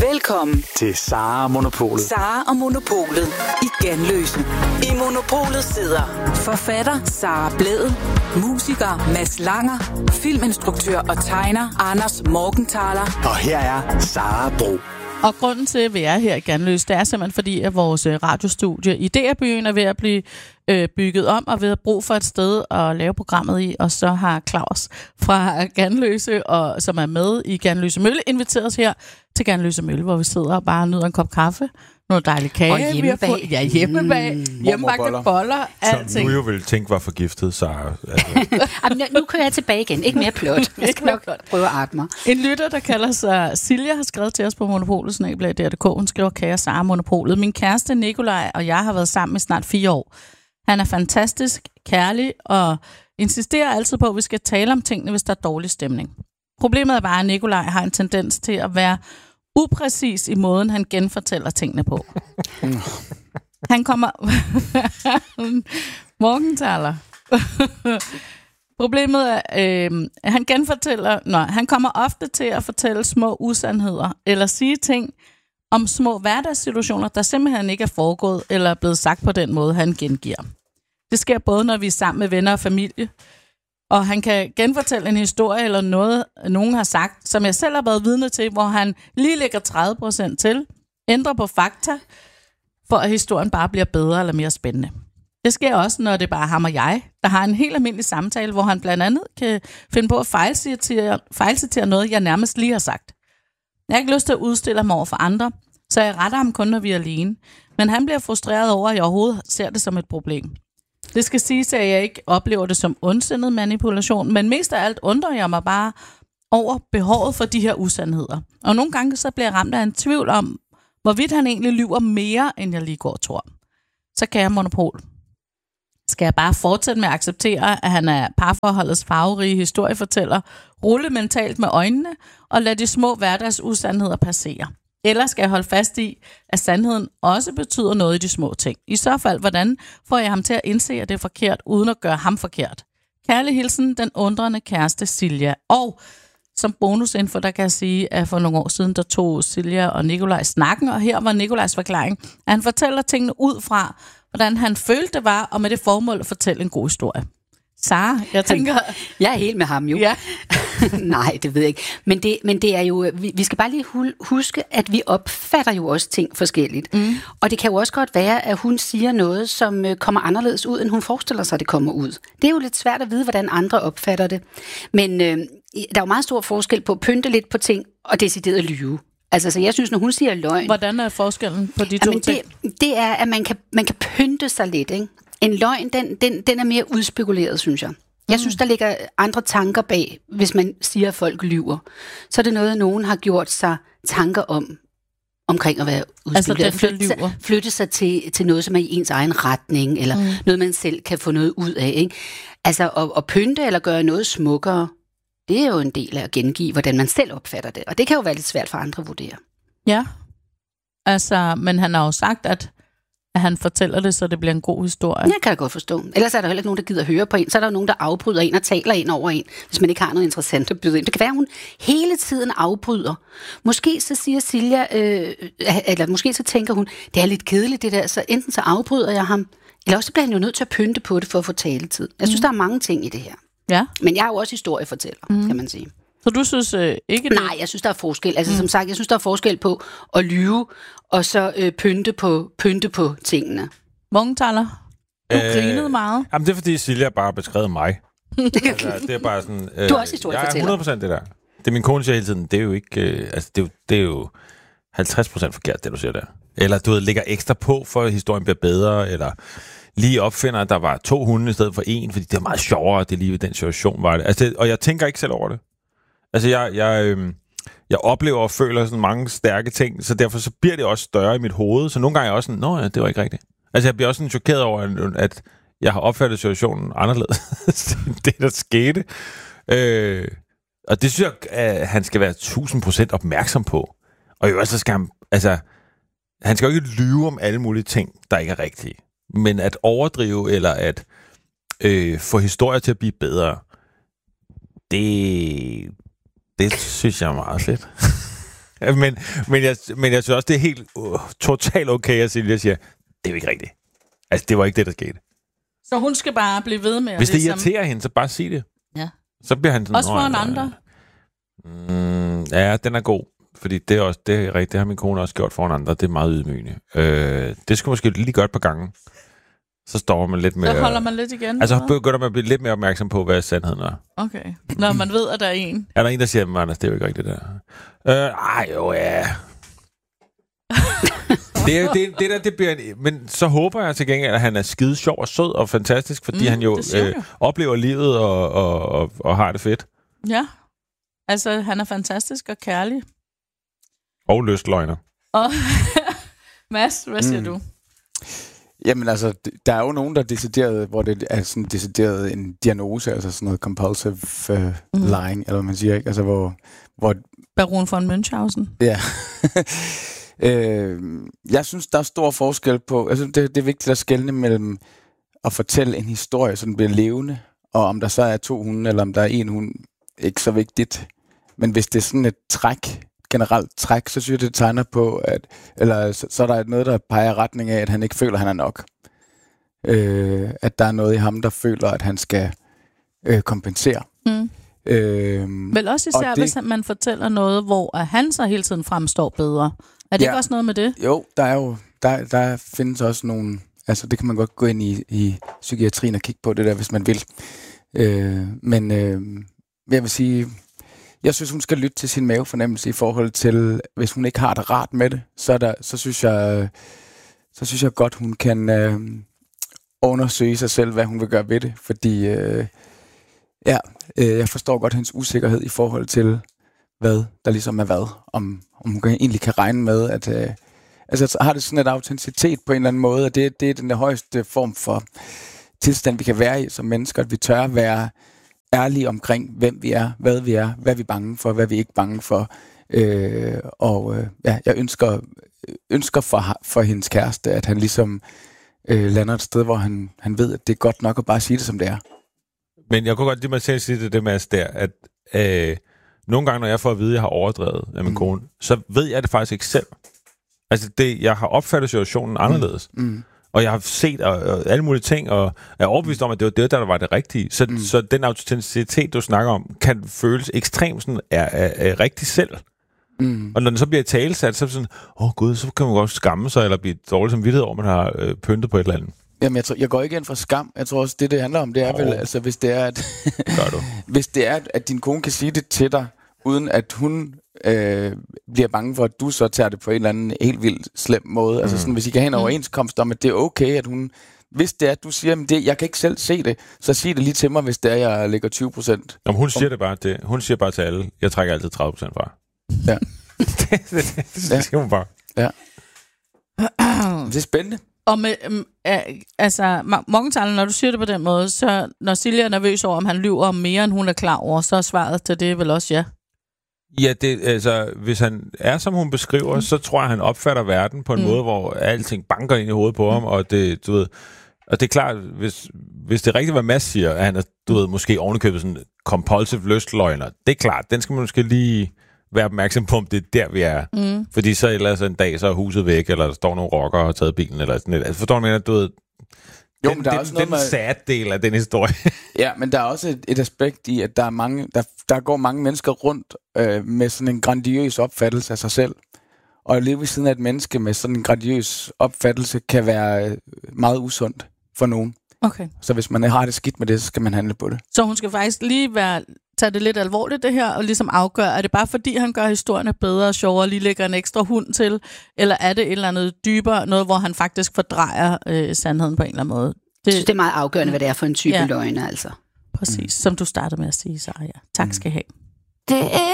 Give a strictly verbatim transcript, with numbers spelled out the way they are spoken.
Velkommen til Sara og Monopolet. Sara og Monopolet i Ganløse. I Monopolet sidder forfatter Sara Blædel, musiker Mads Langer, filminstruktør og tegner Anders Morgenthaler. Og her er Sara Bro. Og grunden til, at vi er her i Ganløse, det er simpelthen fordi, at vores radiostudie i D R-byen er ved at blive øh, bygget om, og ved at bruge for et sted at lave programmet i. Og så har Claus fra Ganløse, og, som er med i Ganløse Mølle, inviteret os her til Ganløse Mølle, hvor vi sidder og bare nyder en kop kaffe, noget dejligt kage. Og hjemmebag. Ja, hjemmebag. Mm, hjemmebagte boller, alting. Som du jo ville tænke var forgiftet, Sara. Altså. Jamen, nu kører jeg tilbage igen. Ikke mere plot. Jeg skal nok prøve at arte mig. En lytter, der kalder sig Silja, har skrevet til os på Monopolet, snabel-a D R punktum d k. Hun skriver, kære Sara Monopolet. Min kæreste Nikolaj og jeg har været sammen i snart fire år. Han er fantastisk, kærlig og insisterer altid på, at vi skal tale om tingene, hvis der er dårlig stemning. Problemet er bare, at Nikolaj har en tendens til at være upræcis i måden, han genfortæller tingene på. Han kommer... Morgenthaler. Problemet er, øh, han genfortæller... Nå, han kommer ofte til at fortælle små usandheder, eller sige ting om små hverdagssituationer, der simpelthen ikke er foregået, eller er blevet sagt på den måde, han gengiver. Det sker både, når vi er sammen med venner og familie, og han kan genfortælle en historie eller noget, nogen har sagt, som jeg selv har været vidne til, hvor han lige lægger tredive procent til, ændrer på fakta, for at historien bare bliver bedre eller mere spændende. Det sker også, når det er bare ham og jeg, der har en helt almindelig samtale, hvor han blandt andet kan finde på at fejlcitere, fejlcitere noget, jeg nærmest lige har sagt. Jeg har ikke lyst til at udstille ham over for andre, så jeg retter ham kun, når vi er alene. Men han bliver frustreret over, at jeg overhovedet ser det som et problem. Det skal siges, at jeg ikke oplever det som ondsindet manipulation, men mest af alt undrer jeg mig bare over behovet for de her usandheder. Og nogle gange så bliver jeg ramt af en tvivl om, hvorvidt han egentlig lyver mere, end jeg lige går og tror. Så kan jeg monopol. Skal jeg bare fortsætte med at acceptere, at han er parforholdets farverige historiefortæller, rulle mentalt med øjnene og lade de små hverdagsusandheder passere? Eller skal jeg holde fast i, at sandheden også betyder noget i de små ting? I så fald, hvordan får jeg ham til at indse, at det er forkert, uden at gøre ham forkert? Kærlig hilsen, den undrende kæreste Silja. Og som bonusinfo, der kan jeg sige, at for nogle år siden, der tog Silja og Nikolaj snakken, og her var Nikolajs forklaring, at han fortæller tingene ud fra, hvordan han følte det var, og med det formål at fortælle en god historie. Sara, jeg tænker... Jeg er helt med ham jo. Ja. Nej, det ved jeg ikke. Men det, men det er jo... Vi, vi skal bare lige huske, at vi opfatter jo også ting forskelligt. Mm. Og det kan jo også godt være, at hun siger noget, som kommer anderledes ud, end hun forestiller sig, det kommer ud. Det er jo lidt svært at vide, hvordan andre opfatter det. Men øh, der er jo meget stor forskel på at pynte lidt på ting, og decideret lyve. Altså, så jeg synes, når hun siger løgn... Hvordan er forskellen på de to jamen, ting? Det, det er, at man kan, man kan pynte sig lidt, ikke? En løgn, den, den, den er mere udspekuleret, synes jeg. Jeg synes, der ligger andre tanker bag, hvis man siger, at folk lyver. Så er det noget, nogen har gjort sig tanker om, omkring at være udspekuleret. Altså flytte, sig, flytte sig til, til noget, som er i ens egen retning, eller mm. noget, man selv kan få noget ud af. Ikke? Altså, at, at pynte eller gøre noget smukkere, det er jo en del af at gengive, hvordan man selv opfatter det. Og det kan jo være lidt svært for andre at vurdere. Ja, altså, men han har jo sagt, at at han fortæller det, så det bliver en god historie. Jeg kan jeg godt forstå. Ellers er der heller ikke nogen, der gider høre på en. Så er der jo nogen, der afbryder en og taler ind over en, hvis man ikke har noget interessant at byde ind. Det kan være, at hun hele tiden afbryder. Måske så siger Silja, øh, eller måske så tænker hun, det er lidt kedeligt det der, så enten så afbryder jeg ham, eller også bliver han jo nødt til at pynte på det for at få taletid. Jeg synes, mm. der er mange ting i det her. Ja. Men jeg er jo også historiefortæller, mm. kan man sige. Så du synes øh, ikke det? Nej, jeg synes, der er forskel. Altså, mm. som sagt, jeg synes, der er forskel på at lyve, og så øh, pynte, på, pynte på tingene. Morgenthaler, du øh, grinede meget. Jamen, det er, fordi Silja bare har beskrevet mig. altså, det er bare sådan... Øh, du er også historiefortæller. Jeg er hundrede procent det der. Det min kone siger hele tiden, det er jo ikke... Øh, altså, det er jo, det er jo halvtreds procent forkert, det du siger der. Eller du ved, lægger ekstra på, for at historien bliver bedre, eller lige opfinder, at der var to hunde i stedet for en, fordi det er meget sjovere, det lige ved den situation var det. Altså, det, og jeg tænker ikke selv over det. Altså, jeg, jeg, øh, jeg oplever og føler sådan mange stærke ting, så derfor så bliver det også større i mit hoved. Så nogle gange er jeg også sådan, nå ja, det var ikke rigtigt. Altså, jeg bliver også sådan chokeret over, at jeg har opfattet situationen anderledes. det, der skete. Øh, og det synes jeg, at han skal være tusind procent opmærksom på. Og jo også skal han, altså, han skal jo ikke lyve om alle mulige ting, der ikke er rigtige. Men at overdrive, eller at øh, få historier til at blive bedre, det... Det synes jeg er meget fedt. men, men, jeg, men jeg synes også, det er helt uh, totalt okay, at Silja siger, det er jo ikke rigtigt. Altså, det var ikke det, der skete. Så hun skal bare blive ved med at... Hvis det ligesom... irriterer hende, så bare sig det. Ja. Så bliver han sådan... Også foran andre. Mm, ja, den er god. Fordi det er også det er rigtigt. Det har min kone også gjort foran andre. Det er meget ydmygende. Øh, det skal måske lige gøre et par gange. Så står man lidt mere... Så holder man lidt igen? Altså, begynder man at blive lidt mere opmærksom på, hvad sandheden er. Okay. Når man ved, at der er en. Er der en, der siger, Anders, det er jo ikke rigtigt, det der? Øh, ej, jo, ja. det, er, det, det der, det bliver... Men så håber jeg til gengæld, at han er skide sjov og sød og fantastisk, fordi mm, han jo, øh, oplever livet og, og, og, og har det fedt. Ja. Altså, han er fantastisk og kærlig. Og lystløgner. Og Mads, hvad siger mm. du? Jamen altså, der er jo nogen, der er decideret, hvor det er sådan decideret en diagnose, altså sådan noget compulsive uh, mm. lying, eller hvad man siger, ikke? Altså hvor... hvor Baron von Münchhausen. Ja. øh, jeg synes, der er stor forskel på... Altså, det, det er vigtigt at skelne mellem at fortælle en historie, så den bliver levende, og om der så er to hunde, eller om der er en hund, ikke så vigtigt. Men hvis det er sådan et træk, generelt træk, så synes jeg, det tegner på, at eller så, så er der noget, der peger retning af, at han ikke føler, at han er nok. Øh, at der er noget i ham, der føler, at han skal øh, kompensere. Mm. Øh, Vel også især, det, hvis man fortæller noget, hvor han så hele tiden fremstår bedre. Er det ja, ikke også noget med det? Jo, der er jo der, der findes også nogle... Altså, det kan man godt gå ind i, i psykiatrien og kigge på det der, hvis man vil. Øh, men øh, jeg vil sige... Jeg synes, hun skal lytte til sin mavefornemmelse i forhold til, hvis hun ikke har det rart med det, så, der, så, synes, jeg, så synes jeg godt, hun kan øh, undersøge sig selv, hvad hun vil gøre ved det. Fordi øh, ja, øh, jeg forstår godt hendes usikkerhed i forhold til, hvad der ligesom er hvad. Om, om hun kan, egentlig kan regne med, at øh, altså, har det sådan et autenticitet på en eller anden måde, og det, det er den højeste form for tilstand, vi kan være i som mennesker, at vi tør være ærlige omkring, hvem vi er, hvad vi er, hvad vi er bange for, hvad vi ikke er bange for. Øh, og øh, ja, jeg ønsker, ønsker for, for hendes kæreste, at han ligesom øh, lander et sted, hvor han, han ved, at det er godt nok at bare sige det, som det er. Men jeg kunne godt lide mig selv sige det, det med der, at øh, nogle gange, når jeg får at vide, at jeg har overdrevet af min mm. kone, så ved jeg det faktisk ikke selv. Altså, det, jeg har opfattet situationen anderledes. Mm. Mm. Og jeg har set og, og alle mulige ting, og er overbevist om, at det var det, der var det rigtige. Så, mm. så den autenticitet, du snakker om, kan føles ekstremt sådan, er, er, er rigtig selv. Mm. Og når den så bliver talesat, så er det sådan, åh oh, gud, så kan man godt skamme sig, eller blive dårlig samvittighed over, man har øh, pyntet på et eller andet. Jamen, jeg, tror, jeg går ikke ind for skam. Jeg tror også, det, det handler om, det er oh. vel, altså, hvis det er, at, Gør du. hvis det er, at din kone kan sige det til dig, uden at hun øh, bliver bange for, at du så tager det på en eller anden helt vildt slem måde. Mm. Altså sådan, hvis I kan have en overenskomst om, at det er okay, at hun... Hvis det er, at du siger, at det, jeg kan ikke selv se det, så sig det lige til mig, hvis det er, jeg lægger tyve procent. Jamen, hun siger det bare til, hun siger bare til alle, jeg trækker altid tredive procent fra. Ja. det, det, det, det siger hun bare. Ja. Det er spændende. Og med, um, altså, Morgenthaler, når du siger det på den måde, så når Silja er nervøs over, om han lyver om mere, end hun er klar over, så er svaret til det vel også ja. Ja, det, altså, hvis han er, som hun beskriver, mm. så tror jeg, han opfatter verden på en mm. måde, hvor alting banker ind i hovedet på mm. ham, og det, du ved, og det er klart, hvis, hvis det er rigtigt, hvad Mads siger, at han er, du ved, måske ovenikøbet sådan compulsive lystløgner, det er klart, den skal man måske lige være opmærksom på, om det er der, vi er. Mm. Fordi så ellers en dag, så er huset væk, eller der står nogle rockere og har taget bilen, eller sådan noget. Altså, forstår du, at du ved, jo, den, men der er den, også noget den med... sad del af den historie. Ja, men der er også et, et aspekt i, at der er mange, der, der går mange mennesker rundt øh, med sådan en grandiøs opfattelse af sig selv. Og at leve ved siden af et menneske med sådan en grandiøs opfattelse kan være meget usundt for nogen. Okay. Så hvis man har det skidt med det, så skal man handle på det. Så hun skal faktisk lige være, tage det lidt alvorligt, det her, og ligesom afgøre, er det bare fordi, han gør historierne bedre og sjovere, og lige lægger en ekstra hund til, eller er det et eller andet dybere, noget, hvor han faktisk fordrejer øh, sandheden på en eller anden måde? Det, jeg synes, det er meget afgørende, hvad det er for en type ja. løgne, altså. Præcis, mm. som du startede med at sige, Sarah. Tak skal I have. Det er